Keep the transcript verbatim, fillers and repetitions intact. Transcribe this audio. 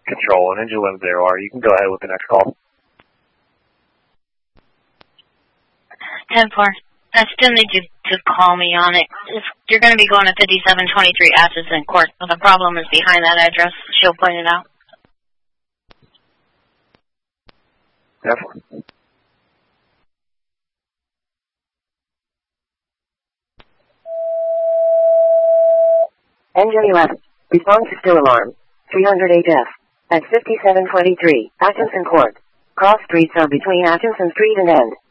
Control, and engine eleven zero R. You can go ahead with the next call. ten four. I still need you to call me on it. If you're going to be going to fifty-seven twenty-three Atchison Court, but the problem is behind that address. She'll point it out. Definitely. Engine eleven. Response is still alarm. three hundred H F. At fifty-seven twenty-three, Atchison Court. Cross streets are between Atchison Street and End.